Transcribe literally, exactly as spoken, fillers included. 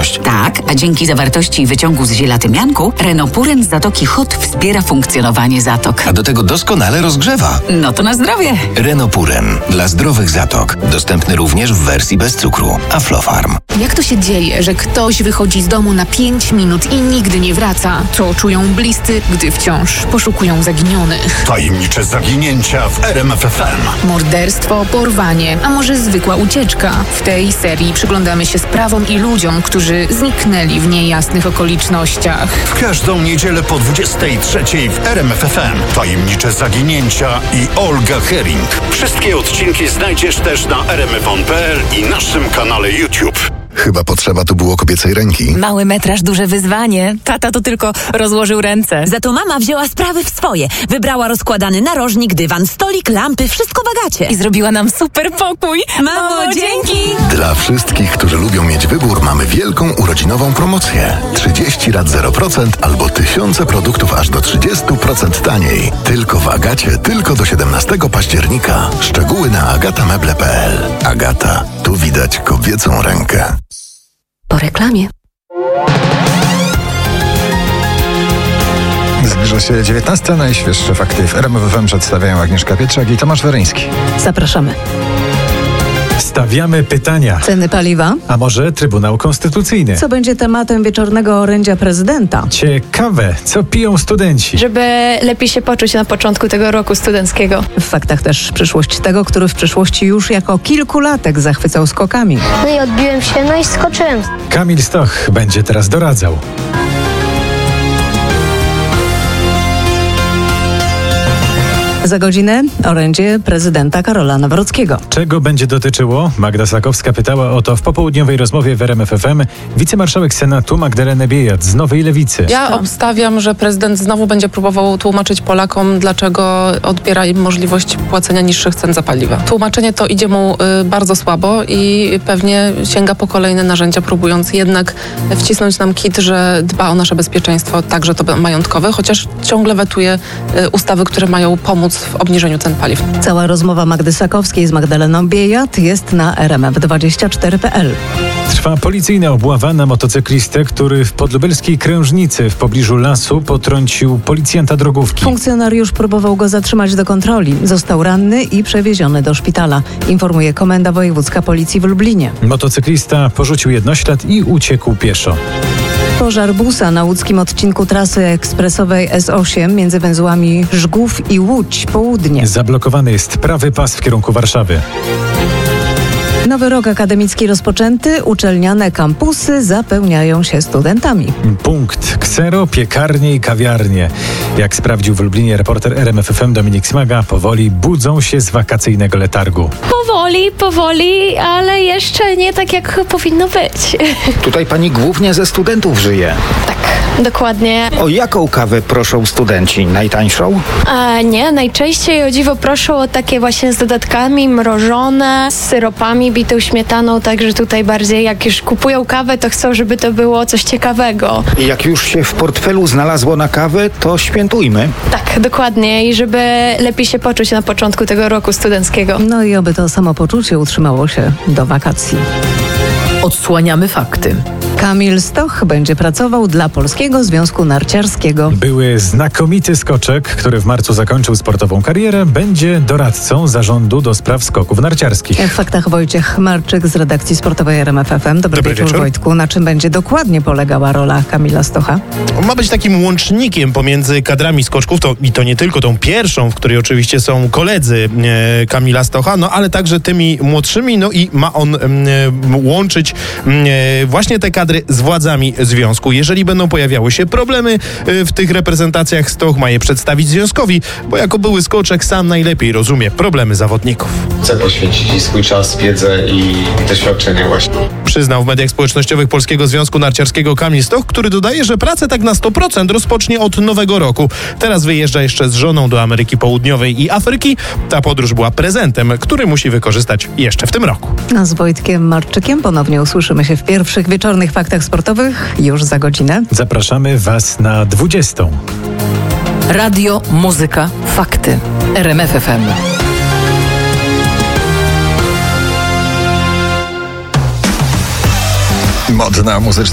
okoliczność. Tak, a dzięki zawartości wyciągu z ziela tymianku Renopuren z Zatoki Hot wspiera funkcjonowanie zatok. A do tego doskonale rozgrzewa. No to na zdrowie. Renopuren dla zdrowych zatok. Dostępny również w wersji bez cukru. Aflofarm. Jak to się dzieje, że ktoś wychodzi z domu na pięć minut i nigdy nie wraca? Co czują bliscy, gdy wciąż poszukują zaginionych? Tajemnicze zaginięcia w R M F F M. Morderstwo, porwanie, a może zwykła ucieczka? W tej serii przyglądamy się sprawom i ludziom, którzy zniknęli w niejasnych okolicznościach. W każdą niedzielę po dwudziestej trzeciej w R M F F M. Tajemnicze zaginięcia i Olga Herring. Wszystkie odcinki znajdziesz też na r m f on kropka p l i naszym kanale YouTube. Chyba potrzeba tu było kobiecej ręki. Mały metraż, duże wyzwanie. Tata to tylko rozłożył ręce. Za to mama wzięła sprawy w swoje. Wybrała rozkładany narożnik, dywan, stolik, lampy, wszystko w Agacie. I zrobiła nam super pokój. Mamo, dzięki! Dla wszystkich, którzy lubią mieć wybór, mamy wielką urodzinową promocję. trzydzieści rat zero procent albo tysiące produktów aż do trzydzieści procent taniej. Tylko w Agacie, tylko do siedemnastego października. Szczegóły na agatameble kropka p l. Agata, tu widać kobiecą rękę. Po reklamie. Zbliża się dziewiętnasta. Najświeższe fakty w R M F F M przedstawiają Agnieszka Pietrzak i Tomasz Weryński. Zapraszamy. Stawiamy pytania. Ceny paliwa? A może Trybunał Konstytucyjny? Co będzie tematem wieczornego orędzia prezydenta? Ciekawe, co piją studenci? Żeby lepiej się poczuć na początku tego roku studenckiego. W faktach też przyszłość tego, który w przyszłości już jako kilkulatek zachwycał skokami. No i odbiłem się, no i skoczyłem. Kamil Stoch będzie teraz doradzał. Za godzinę orędzie prezydenta Karola Nawrockiego. Czego będzie dotyczyło? Magda Sakowska pytała o to w popołudniowej rozmowie w R M F F M wicemarszałek Senatu Magdalenę Biejat z Nowej Lewicy. Ja obstawiam, że prezydent znowu będzie próbował tłumaczyć Polakom, dlaczego odbiera im możliwość płacenia niższych cen za paliwa. Tłumaczenie to idzie mu y, bardzo słabo i pewnie sięga po kolejne narzędzia, próbując jednak wcisnąć nam kit, że dba o nasze bezpieczeństwo, także to majątkowe, chociaż ciągle wetuje y, ustawy, które mają pomóc w obniżeniu cen paliw. Cała rozmowa Magdy Sakowskiej z Magdaleną Biejat jest na r m f dwadzieścia cztery kropka p l. Trwa policyjna obława na motocyklistę, który w podlubelskiej Krężnicy w pobliżu lasu potrącił policjanta drogówki. Funkcjonariusz próbował go zatrzymać do kontroli. Został ranny i przewieziony do szpitala, informuje Komenda Wojewódzka Policji w Lublinie. Motocyklista porzucił jednoślad i uciekł pieszo. Pożar busa na łódzkim odcinku trasy ekspresowej S osiem między węzłami Żgów i Łódź Południe. Zablokowany jest prawy pas w kierunku Warszawy. Nowy rok akademicki rozpoczęty, uczelniane kampusy zapełniają się studentami. Punkt. Ksero, piekarnie i kawiarnie. Jak sprawdził w Lublinie reporter R M F F M Dominik Smaga, powoli budzą się z wakacyjnego letargu. Powoli, powoli, ale jeszcze nie tak, jak powinno być. Tutaj pani głównie ze studentów żyje. Tak, dokładnie. O jaką kawę proszą studenci? Najtańszą? A nie, najczęściej o dziwo proszą o takie właśnie z dodatkami, mrożone, z syropami, bitą śmietaną, także tutaj bardziej jak już kupują kawę, to chcą, żeby to było coś ciekawego. I jak już się w portfelu znalazło na kawę, to świętujmy. Tak, dokładnie. I żeby lepiej się poczuć na początku tego roku studenckiego. No i oby to samopoczucie utrzymało się do wakacji. Odsłaniamy fakty. Kamil Stoch będzie pracował dla Polskiego Związku Narciarskiego. Były znakomity skoczek, który w marcu zakończył sportową karierę, będzie doradcą zarządu do spraw skoków narciarskich. W faktach Wojciech Marczyk z redakcji sportowej R M F F M. Dobry, Dobry wieczór, wieczór, Wojtku. Na czym będzie dokładnie polegała rola Kamila Stocha? On ma być takim łącznikiem pomiędzy kadrami skoczków, to, i to nie tylko tą pierwszą, w której oczywiście są koledzy e, Kamila Stocha, no ale także tymi młodszymi, no i ma on e, łączyć e, właśnie te kadry z władzami związku. Jeżeli będą pojawiały się problemy w tych reprezentacjach, Stoch ma je przedstawić związkowi, bo jako były skoczek sam najlepiej rozumie problemy zawodników. Chcę poświęcić swój czas, wiedzę i doświadczenie właśnie. Przyznał w mediach społecznościowych Polskiego Związku Narciarskiego Kamil Stoch, który dodaje, że pracę tak na sto procent rozpocznie od nowego roku. Teraz wyjeżdża jeszcze z żoną do Ameryki Południowej i Afryki. Ta podróż była prezentem, który musi wykorzystać jeszcze w tym roku. A z Wojtkiem Marczykiem ponownie usłyszymy się w pierwszych wieczornych faktach sportowych już za godzinę. Zapraszamy Was na dwudziestą. Radio, muzyka, fakty. R M F F M. Modna muzyczna